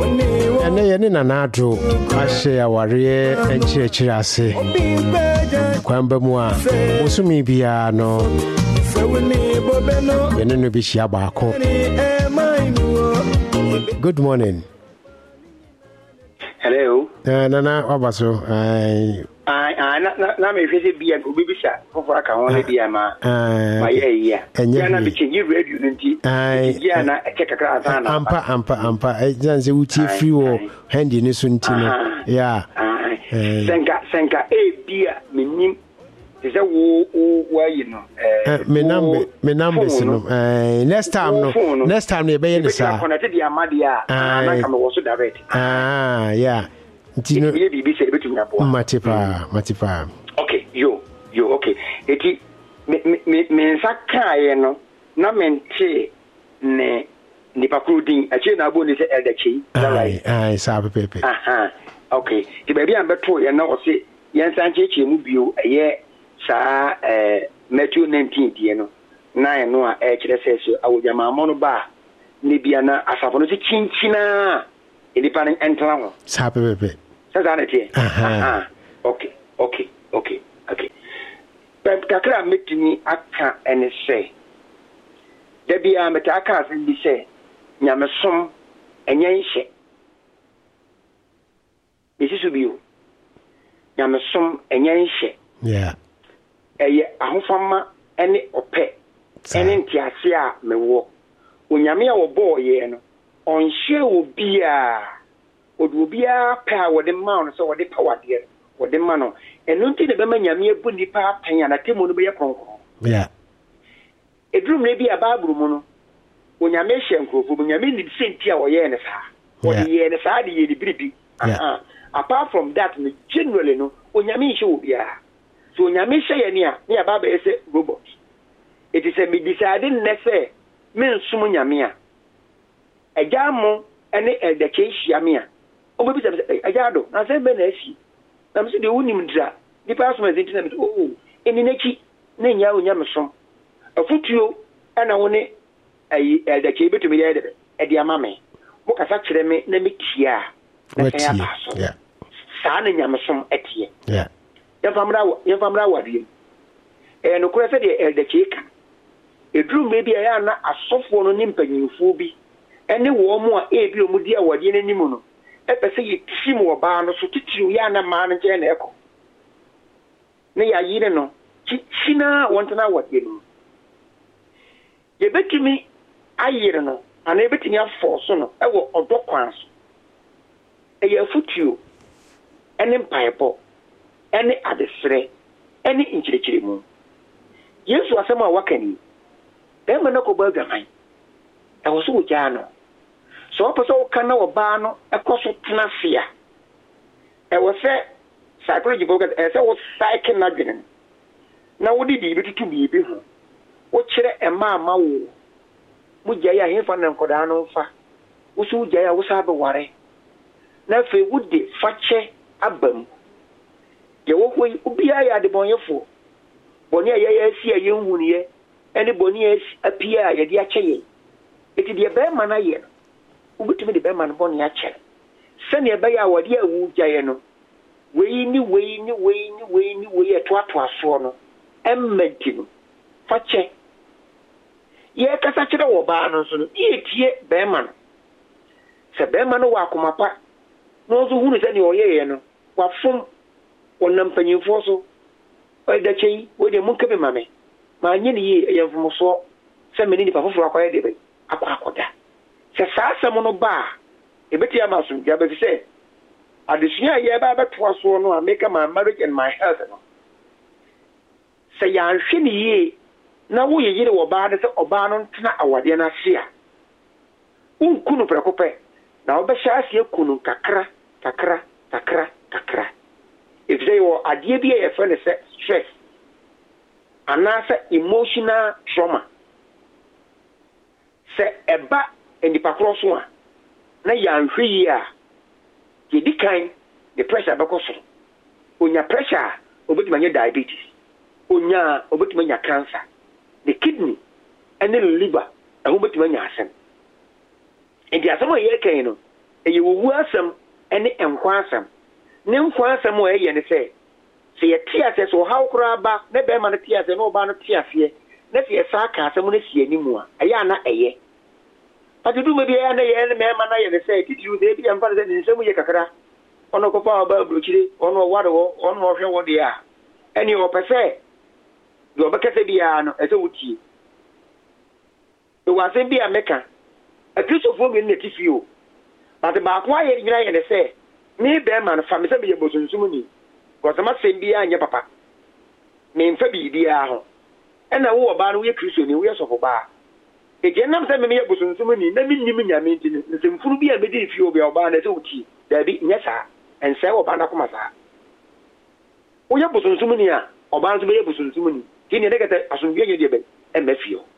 ene ye ne nanado ahye aware enchirechire ase kwamba mu a osumi bia no yene no bi hia baako. Good morning. Hello. Nana Obaso. Na me fese bia ko bi bisa fofo aka ho le bia ma ye ya na bi chenji radio nti ya na eke kakra asa na ampa janse uti free wo handy ni so nti no ya senka bia menim se wo yi no me number no next time no be yen sa connect dia madia na kam wo so direct yeah ntino ye bibi se betu nyabo matipa okay yo okay eti me nsaka no na mente ne pakudin ache na abo ni se eldachi ai sa pepe okay ti baby am beto ye na o se yen sancheche mu bio eye sa Matthew 19 die no na no a kire seso awojama mono ba ne bia na asafo no se chinchina edipa ne entra ho sa pepe sa na tie okay kakra metini aka ene se da bia meta aka se bi se nyamesom enyen hye yesisu bio nyamesom enyen hye yeah ahofama ene ope ene ntiase a mewo onyame a wobo ye no onhye obia odobia pa wode ma no so wode pa wade wode ma no eno nti de bema nyame abu nipa apan ana temu no be ye kronkron yeah edrum ne bia baburu mu no onyame hye nkrofo onyame ni senti a woye ne sa wode ye ne sa de ye ni biribi apart from that no generally no onyame hye obia so onyame hye ye ne a ne ya baba ese robot it is a me decide ne se men sum nyame a agamo ene eldache hia me a obi se agado na se be na asi na me se de unim dra di pass me zinti na me eni nachi na nya onyame som afutuo ana woni ayi eldache betumi de de e de ama me mo kasa kire me na me tia na se ya paso sa na nyame som etie ya famra wadie no kura se de eldache ka edrum bebi ya na asofo no ni mpanyinfo bi ene wo mu a ebi omudi a wade n'anim no epese ye tim wo ba no so titiri ya na ma no je na eko ne ya yire no china wontana wade no ye betimi ayire no ana ebetimi aforso no ewo odokwan so eye futuo ene mpaebo ene adesre ene inchirechire mu Yesu asema wakani ema na ko ba gaman e wo so wogya no so opo kana wo ba no ekoso tenafia e wo se psychology boga e se wo psyche na dwene na wo didi bitutu bibi ho wo kire ema wo mu gya ya hefa na nkoda no fa wo so gya ya wo sa be ware na fe wudi fache abam ye wo ho ubia ya de bonyefo boni ya asi aye nhuniye ene boni apia ya de akyeye eti de be ma na ye ubutumi de be ma no boni akye sene e be ya wode awu gyaye no wei ni eto aso no emmenti no fache ye kasa kire wo ba no so no ye tie be ma no se be ma no wa komapa no zo hunu sene oyeye no wa fom onam panyimfo so da chei wo de mun kabe mame ma nye ni ye yemfumo so se meni ni pafoforo akwaye de be akwakoda se saasem no ba ebeti amasum ja be se adesua ye ba beto aso no make my marriage and my health no se ya hwe ni ye na wo ye yire wo ba de se oba no ntena awade na se a unkunu prekope na wo be sha se kunu kakra if they were adie bi e friend say stress and emotional trauma say eba enipa kroso a na ya nhwe yi a ye dikan the pressure bekoso onya pressure obetima nya diabetes onya obetima nya cancer the kidney and the liver and obetima nya asem enti asem ye kan no ɛyɛ wowu asɛm ɛne nkwa asɛm ne nkwa asɛm a ɛyɛ ne sɛ sɛ yɛte ase sɛ ɔhaw koraa ba ne bɛrima no te ase na ɔbaa no te aseɛ na sɛ yɛsaa ka asɛm no si anim a ɛyɛ ana ɛyɛ pati duma bi ɛyɛ na yɛ ne mɛrima no yɛ ne sɛ titiri sɛ ebi yɛmfa no sɛ ne nsɛm yɛ kakra ɔno kɔfa ɔba aburokyire ɔno ɔware hɔ ɔno ɔhwɛ wɔ deɛ a ɛne ɔpɛ sɛ deɛ ɔbɛkasa biara no ɛsɛ wotie ɛwɔ asɛm bi a mɛka akristofoɔ mmienu na ɛte fie o but baako ayɛ nyina yɛ ne sɛ me bɛrima no fa me sɛ meyɛ bosonsum ni kɔsɛma sɛm biara nyɛ papa memfa biribiara ho ɛna wo ɔbaa no woyɛ kristoni woyɛ sɔfo baa ɛgye nam sɛ memeyɛ bosonsum ni na mennim nyame nti no nsɛmfunu bi a mɛdi fie o bia ɔbaa no ɛsɛ wotie daabi nyɛ saa ɛnsɛe ɔbaa no akoma saa woyɛ bosonsum ni a ɔbaa nso bɛyɛ bosonsum ni nti neɛ ne kɛtɛ asomdua nyɛ deɛ bɛ ɛmma fie hɔ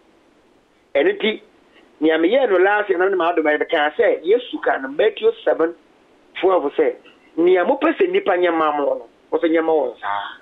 ɛno nti nea meyɛ no last year na ma adoma yɛbɛka sɛ yesu ka no Matthew 7:12 sɛ nea mopɛ sɛ nnipa nyɛma mo no wɔsɛ nyɛma wɔn saa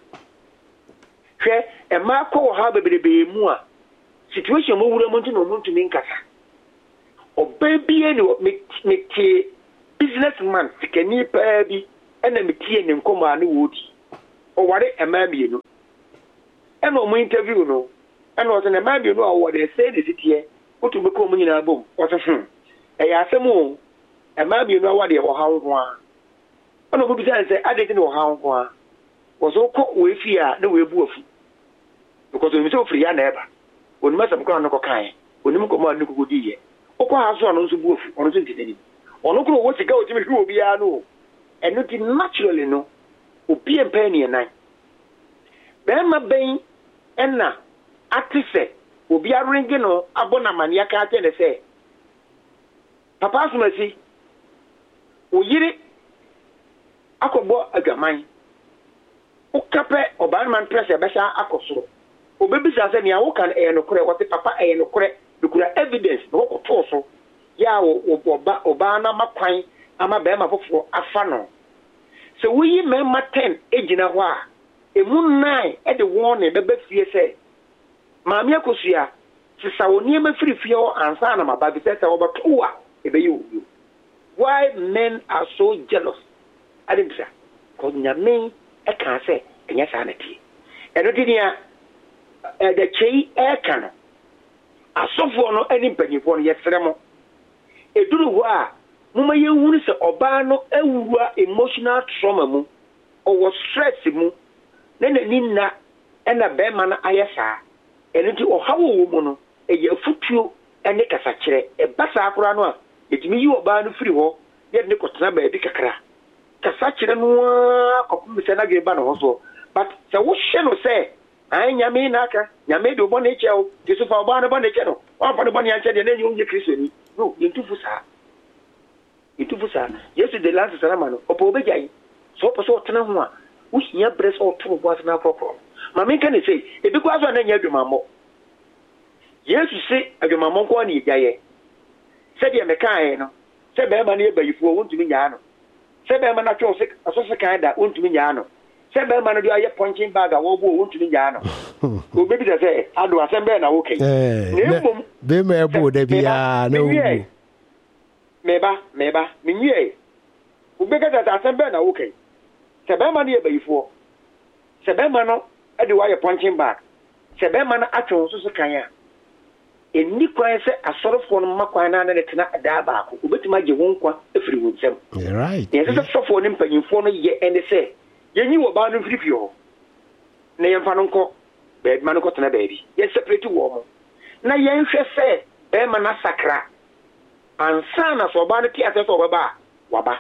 hwɛ ɛma kɔ wɔ ha bebrebee mu a situation mowura mu nti na ɔmo ntumi nkasa ɔbaa bia ne metee businessman sikani paa bi ɛna metie ne nkɔmmɔ a ne wɔdi ɔware ɛmaa mmienu ɛna ɔmo interview no ɛna ɔsɛ ne ɛmaa mmienu a ɔwɔ de ɛsɛe ne siteɛ wotu bɛkɔ ɔmo nyinaa bom ɔsɛ ɛyɛ asɛm o ɛmaa mmienu awa deɛ ɔha nko a ɛna ɔmo bisa ne sɛ adɛn ne ɔha nko a wɔsɛ wokɔ wɔafi a na wɔabu afu because ɔnim sɛ ofiri ya na ɛba onim asɛm koraa no kɔkaeɛ onim nkɔmmɔ a ne kɔkɔdiiɛ wokɔ ha so a no nso bu afu ɔno nso nti n'anim ɔno koro wɔ sika ɔtumi hwɛ obiara no ɛno nti naturally no obi mpɛ ne nan bɛrima bɛn ɛna ate sɛ obiara rengi no abɔ na amanneɛ ka kyɛ ne sɛ papa asomasi oyere akɔbɔ adwaman wokapɛ ɔbaa no ma no prɛ sɛ ɛbɛhyɛ akɔ soro obɛbisa sɛ nea woka no ɛyɛ nokorɛ wɔte papa ɛyɛ nokorɛ nokura evidence na wɔkɔtoo so yɛ a ɔbaa no ama kwan ama bɛrima foforɔ afa no sɛ woyi mmarima 10 gyina hɔ a ɛmu 9 ɛde wɔn ne bɛbɛ fie sɛ maame akosua sisa wo nneɛma firi fie hɔ ansa na maba bi sɛ wɔbɛto a ɛbɛyɛ wo why men are so jealous ademsa because nyame ɛka sɛ ɛnyɛ saa na tie ɛno de nea ɛdakyɛyi ɛka no asɔfoɔ no ne mpanyinfoɔ no yɛsrɛ mo ɛduru hɔ a moma yɛhunu sɛ ɔbaa no awura emotional trauma mu ɔwɔ stress mu na n'ani nna ɛna bɛrima no ayɛ saa ɛno nti ɔhaw wɔ mu no ɛyɛ afutuo ne kasakyerɛ ɛba saa koraa no a yɛtumi yi ɔbaa no firi hɔ yɛde ne kɔtena baabi kakra kasakyerɛ no a kɔpem sɛ n'adwene ba ne ho soɔ but sɛ wohyɛ no sɛ ayi nyame na aka nyame de ɔbɔ ne kyɛ o te so fa ɔbaa no bɔ ne kyɛ no ɔmfa ne bɔ ne ankyɛ deɛ na ɛnyɛ wonyɛ kristoni no yɛntufu saa yesu de lanse sarama no ɔpɛ ɔbɛgya yi sɛ ɔpɛ sɛ ɔtena ho a wohia berɛ sɛ ɔtoro bo ase no akorɔkorɔ ma menka ne sei ebi kɔ aso a na nyɛ adwumammɔ yesu se adwumammɔ nko a ne yɛgyaeɛ sɛdeɛ mekaeɛ no sɛ bɛrima no yɛ bayifoɔ wontumi nyaa no sɛ bɛrima no atwɛ asɔse kan da wontumi nyaa no sɛ bɛrima no de ayɛ punching bag a wɔbɔ wontumi nyaa no obɛbisa sɛ ado asɛm bɛɛ na wokɛi na mmom bɛrima ɛbɔ da biara na wobu meba menwie wobɛkasa sɛ asɛm bɛɛ na wokɛi sɛ bɛrima no yɛ bayifoɔ sɛ bɛrima no de wayɛ punching bag sɛ bɛrima no atwe wo so kan a ɛnni kwan sɛ asɔrefoɔ no mma kwan no ne tena daa baako wobɛtumi agye wo nkwa afiri wo nsɛm yɛsɛ sɛ sɔfoɔ ne mpanyimfoɔ no yɛ ɛne sɛ yɛnyi wɔ baa no mfirifie hɔ na yɛmfa no nkɔ bɛɛma no kɔtena baabi yɛsɛprɛti wɔ mo na yɛnhwɛ sɛ bɛrima no asakra ansa na sɛ ɔbaa no te asɛ sɛ ɔbɛba a waba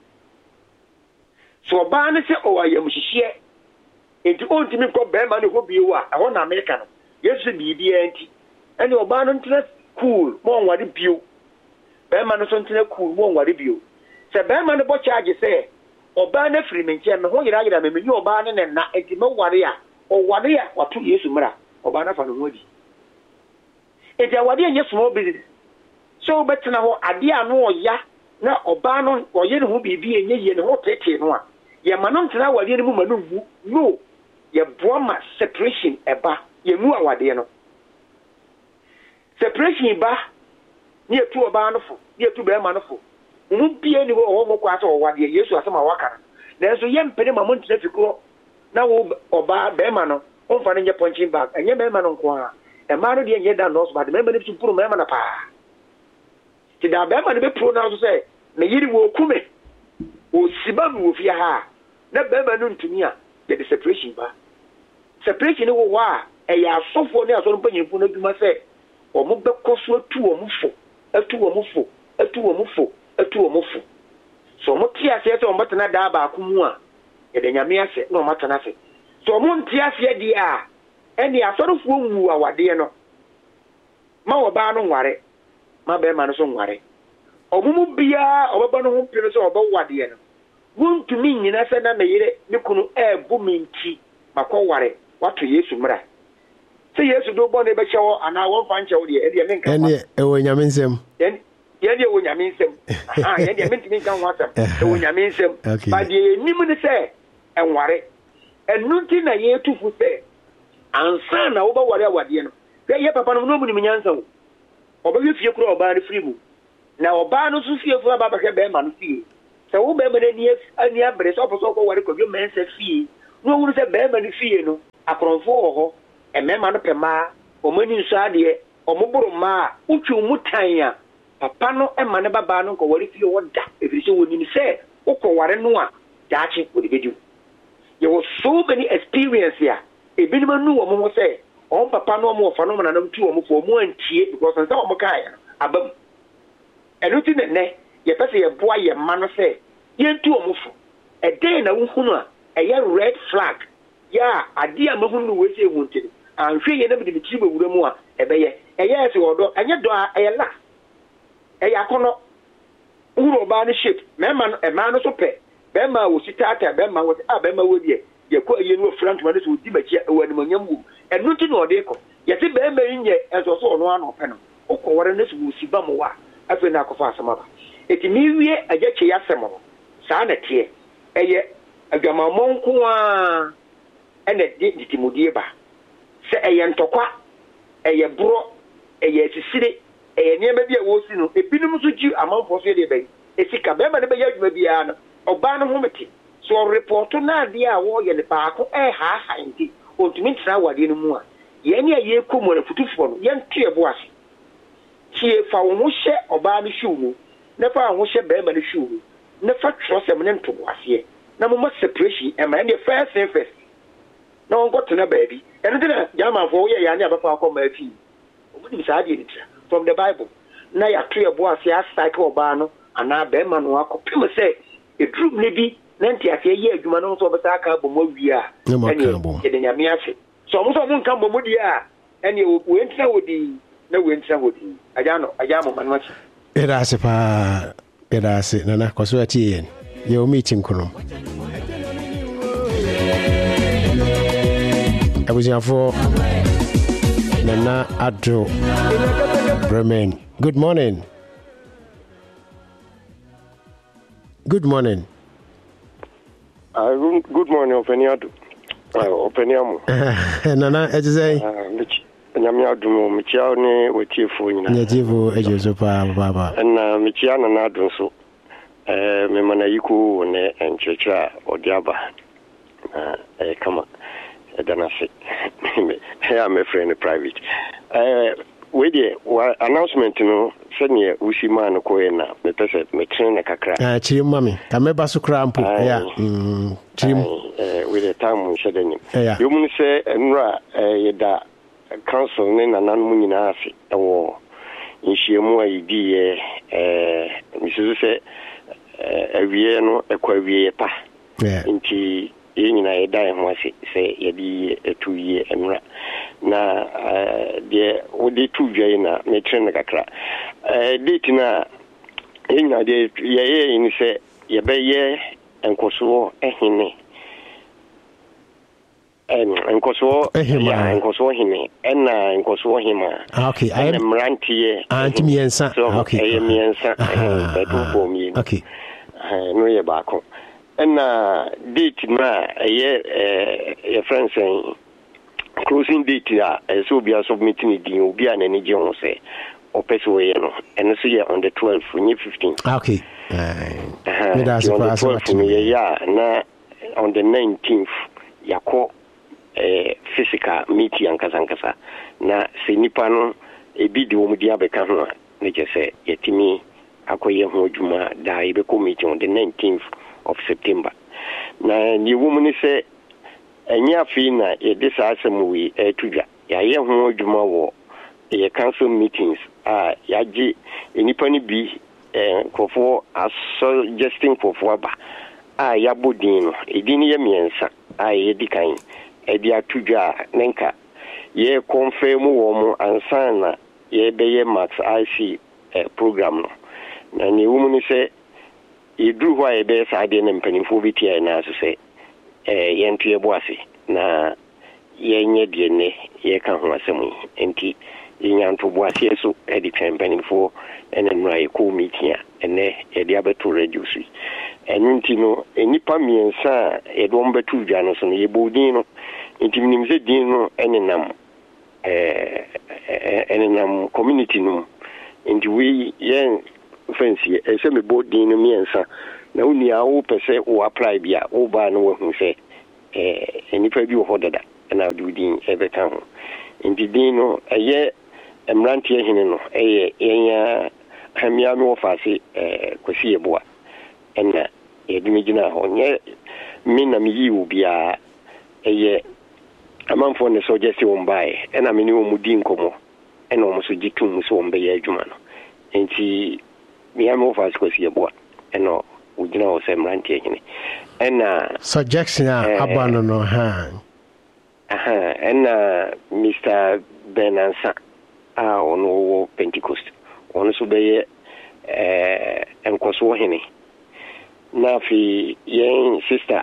sɛ ɔbaa no sɛ ɔwɔ ayamhyehyeɛ enti ɔntumi nkɔ bɛrima no hɔ bio a ɛhɔ na Amerika no yɛsu sɛ biribiara nti ɛne ɔbaa no ntena cool ma ɔnware bio bɛrima no nso ntena cool ma ɔnware bio sɛ bɛrima no bɔ charge sɛ ɔbaa no afiri me nkyɛn me ho yerayera me menyi ɔbaa no ne nna enti mɛware a ɔware a wato Yesu mmara ɔbaa no afa no ho adi enti awade ɛnyɛ small business sɛ wobɛtena hɔ adeɛ a no ɔya na ɔbaa no ɔyɛ ne ho biribi ɛnyɛ yie ne ho tetee no a yɛma no ntena awadeɛ no mu ma no mmu no yɛboa ma separation ɛba yɛmu awadeɛ no separation ba ne yɛtu ɔbaa no fo ne yɛtu bɛrima no fo Bia ni wo mo kwa so wa de Yesu asema waka na so ye mpene ma mo ntena fikro na wo oba be ma no on fa nye punching bag enye be ma no nko a e ma no de nye da no so ba de me ma ne puro me ma na pa ti da be ma ne be pro na so say me yiri wo kume o siba mi wo fia ha na be ma no ntumi a de separation ba separation wo wa e ya asofo ne aso no panyimfo na duma say o mo be koso atu o mo fo so mo tia se o motena da ba akumu a ye de nyame ase na o matena se so mo ntia se di a eni asorofo wu awade no ma wo ba no nware ma be ma no so nware omumu bia obaba no ho pere so oba wade no wuntumi nyina se na meyire ne kunu ebu minti makọ wato Yesu mra se Yesu do bo na be chewo ana won fa nchewo de e me nka eni e wo nyame nsem yɛde wɔ nyame nsɛm yɛde mentimi nka ho asɛm ɛwɔ nyame nsɛm ba deɛ nim ne sɛ ɛnware ɛno nti na yɛtufu sɛ ansa na wobɛware awadeɛ no yɛ papa no no mu nim nyansa wo ɔbɛhwɛ fie kora ɔbaa no firi mu na ɔbaa no so fiefo aba bɛhwɛ bɛrima no fie sɛ wo bɛrima no ani abere sɛ ɔpɛ sɛ ɔkɔware kɔdwo mɛnsa fie na ɔhunu sɛ bɛrima no fie no akorɔmfoɔ wɔ hɔ ɛmɛrima no pɛ maa ɔmani nso adeɛ ɔmoboro maa wotwe mu tan a papa no ema ne baba no ko wari fie woda efiri woni ni se ukoware no a jaachi wo de bedu you was so many experience ya ebinim anu wo mo se on papa no mo fa no na nam tu wo mo fo mo antie because nsa wo mo kai abam enu ti ne ye pese ye boa ye ma no se ye ntu wo mo fo e den na wo hunu a e red flag ya ade a mahunu we se hu ntini anhwe ye na bi de tiri bewura mu a e be ye e ye se wodo enye do a e la yakono uro ba ne shape mema no e ma no so pe be ma wo sitata be ma wo be ma wo die ye ko ye no front ma ne so di machi e wani manyam wu enu ti no de ko ye ti be ma nye enso so no ano pe no ukoware ne so wo siba mo wa afi na akofa asama ba eti mi wie ajache yasem no saa na tie eye adwamamon ko a ene di timudie ba se eye ntokwa eye bro eye sisire niema bi a wo si no ebinom so ji amanfo so de ben esika be ma ne be ya adwuma bia no oba no ho meti so report na ade a wo ye ne baako ha nti ontumi ntra wade no mu a ye ne ye komo na futufo no ye ntue bo ase tie fa wo ho hye oba no hwu mu ne fa wo hye be ma no hwu mu ne fa trosem ne nto bo ase na mo separation e ma ne first thing first na won got na baabi ene de na jamanfo wo ye ya ne abafa akọ ma afi omudi sa ade ni tra from the Bible na ya to yebo ase cycle oba no ana be ma no akopem se edrum ne bi na nti ase ye adwuma no so obesa aka bomo wi a ye de nyame ase so mo nka bomo di a ene we ntina wodi na we ntina wodi aja mo manwa era ase pa era ase nana kwaso ati yen ye o meeting kono abuziafo Nana Adro Bremen. Good morning. Good morning. Good morning, Openiado. Openiamo. Nana, it is a Nyamiadu, Michiani, with Chifu. Native Ejoso Baba. And Michiana Nadunso. Memanayiku and Checha or Diaba. Come on. Then I say, I'm a friend private. With the announcement, you know, send you Ushima Koena, the person, me train a cacra. Chim, mammy, I may basu cramp. Yeah, Chim, with the time we said, you may say, Nra, da council, Nana Namuninafi, a war. In Shiamua, Mrs. say, a Vieno, a Quavieta. Inti. Yina eda ho se yedi 2 year emra na de odi 2 dwai na me trene kakra date na yina de ye ni se ye be ye enkoso ehine enkoso ya enkoso hine na enkoso hima okay I am mrantie antimiensa okay miensa bedu bomi okay no ye ba ko na date na your friends saying closing date ya so be submitting din obi an ani je ho say opeso ye no eno so ye on the 12th nye 15th. Okay. On the 12th yeah na on the 19th yako physical meeting ankasa na se nipa no ebi di wo mudi abeka ho ne je se yetimi akoye ho adwuma da ibe committee on the 19th of September. Na ni wo mu ni se enya fi na ye dis asem wi tudwa ya ye ho adwuma wo ye council meetings yaji nipa ni bi kofo suggesting kofo aba ya bodin no edin ye miensa ye dikan edi atudwa nenka ye confirm wo mu ansana ye beye max IC program no na ni wo mu ni se idru hwa ye be sa de na mpanimfo bi tia na so se ye ntu ye boase na ye nye de ne ye ka ho asem enti nyanto boase so edi mpanimfo enenra ye ko meeting ene edi abeto reduce enti no enipa miensa e do mbetu dwa no so ye bodin no enti minimze din no enenam community no enti we ye fancy ese me bodin no miensa na uni a wo pese wo apply bia wo ba no wo hu se enipa bi wo hodada na do din e beta ho enti din no eye emrantie hene no eye yenya hamia no fase kwasi eboa enna edumi gina ho nye mina mi yi ubia eye amanfo ne suggest wo mbae ena meni wo mudi nkomo ena wo so gitum so wo mbe ya adwuma no enti mi am fase kwasi eboa ena ugina wo se emrantie hene ena suggestion abano no ha ena Mr. Benansa ono Pentecost ono so be enkoso hene na fi yen sister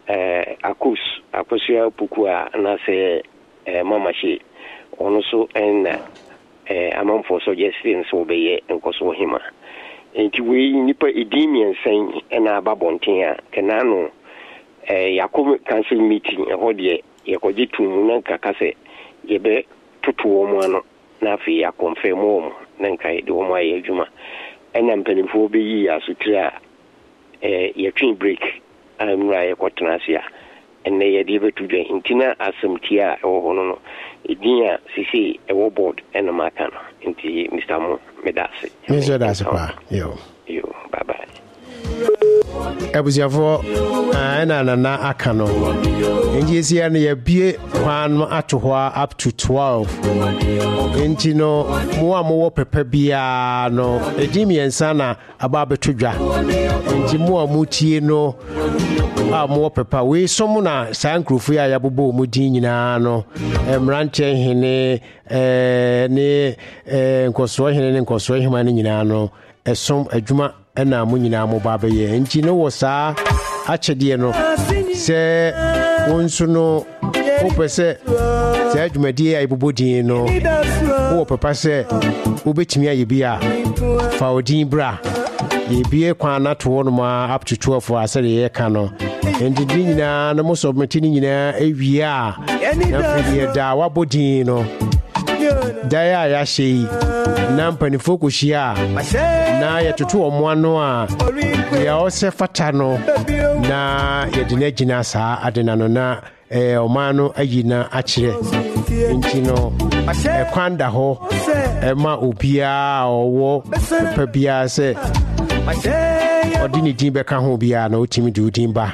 akosia pukua na se mama she ono so en amamfo suggesting so be enkoso hima enti we nipa edimian sen na babonten a kenano yakom council meeting ho de yekoje tumu na kakase yebe tutu wo mu ano na fi ya confirm wo na nkai de wo mu aye adwuma ena mpanimfo be yi asutira ye twin break amra ye kotnasia enne ye de betu dwa intina asamtia wo hono no edinya sisi wo board ena maka no inti Mr. Mo medase pa yo bye bye ebuziafo na aka no enjesi ya na ya bie kwan ato ho up to 12 enti no mo amowo pepa bia no edimiensa na aba betodwa enti mo amutie no mo pepa we somo na sankrufu ya yabobo mu din nyina no emrante hene ne nkoso hene ne nkoso hema ne nyina no esom adwuma ena mu nyina mo ba beye nti no wo saa achede no se wonso no opese se adwumadi ya ibobodin no wo papa se obetimi aye bia fa odin bra ye bie kwa na to no ma up to 12 asere ye ka no ndi din nyina no mo submit ni nyina ewia na fie da wabodin no daya ya shei na mpani fokushia na yatutu omwano a ya ose fata no na yedine gina saa adena no na omano ayina akire ntino kwanda ho ma obia owo pabia se odini din beka ho bia na otimi di udin ba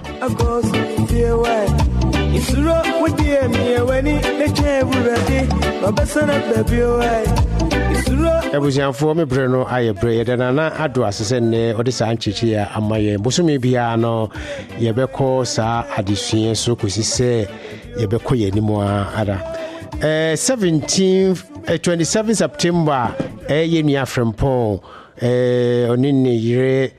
isuro wodi emi ewani leche burade obesana baby oi isuro ebuzianfo me bre no aye bre yedana na ado asese ne odi sa anchichi ya amaye bosumi bia no yebeko sa adisuen so kosise yebeko yanimo ara 27 September yenu afrempon onini yire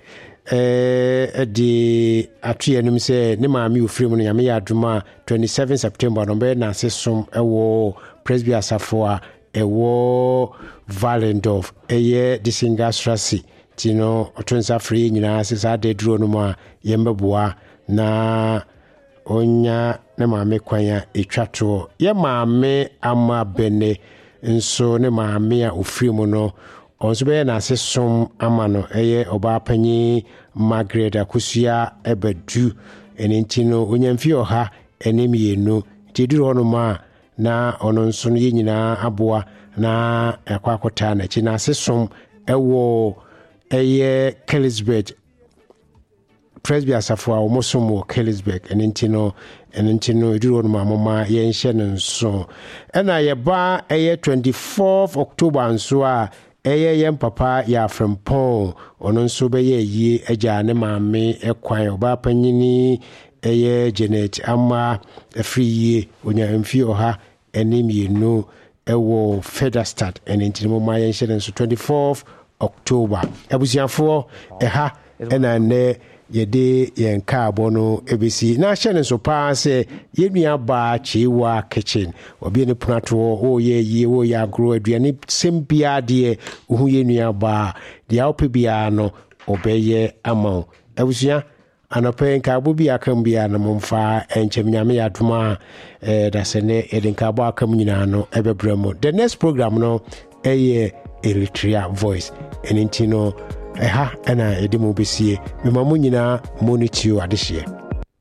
di atuyenum se ne maami ofiri mu no yame ya aduma 27 September no be na sesom ewo Presby Asafoa ewo Valendorf eye disinga strasi tino otonsa free nyina se sa de duro no ma yembeboa na onya ne maame kwanya etwato ye maame ama bene nso ne maame a ofiri mu no onso be na asesom amano eye obapanyi Margaret Akusua ebedu enentino onyamfi oha enemienu tiduru hono ma na ono nso no nyina aboa na akwakota na chi na asesom ewo eye Kellisburg Presby Asafo a omosomo Kellisburg enentino iduru hono ma mama yenhye nso ena yeba eye 24th October nso a eye yem papa ya frempon ono nso be ye agya ne maame ekwan obapanyini eye Janet ama afriye onyamfi oha enemienu ewo Featherstad enentimo ma yenhye nso 24th October abusiafo eha ena ne yede yen kaabo no ebisi na hye nso pa se yenua ba chiwa kitchen obi ne prato o ye wo ya agro aduane sempia de ohu yenua ba de opebia no obeye amao abusua anope kaabo bi akam bia na momfa enchemnyame ya adoma da se ne eden kaabo akam nyina no ebebramo the next program no eye Eritrea Voice enintino eha ena edimu besie memamu nyina monitio adehye